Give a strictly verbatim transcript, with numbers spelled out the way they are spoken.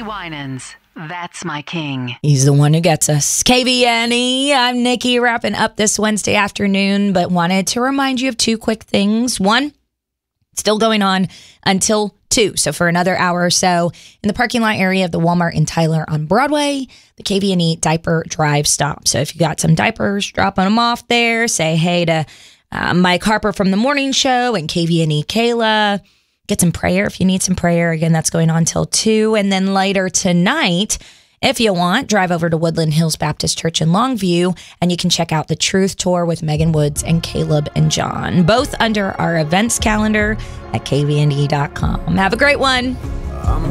Winans. That's my king. He's the one who gets us. K V N E, I'm Nikki, wrapping up this Wednesday afternoon, but wanted to remind you of two quick things. One, still going on until two. So for another hour or so in the parking lot area of the Walmart in Tyler on Broadway, the K V N E diaper drive stop. So if you got some diapers, dropping them off there, say hey to uh, Mike Harper from the morning show and K V N E Kayla. Get some prayer if you need some prayer. Again, that's going on till two. And then later tonight, if you want, drive over to Woodland Hills Baptist Church in Longview, and you can check out the Truth Tour with Megan Woods and Caleb and John, both under our events calendar at K V N E dot com. Have a great one.